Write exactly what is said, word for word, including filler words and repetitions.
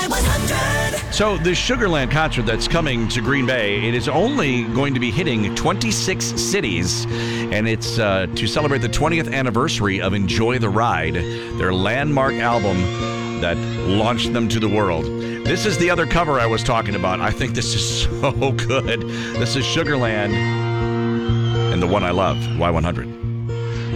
one hundred. So the Sugarland concert that's coming to Green Bay, it is only going to be hitting twenty-six cities, and it's uh, to celebrate the twentieth anniversary of Enjoy the Ride, their landmark album that launched them to the world. This is the other cover I was talking about. I think this is so good. This is Sugarland and the one I love, Y one hundred.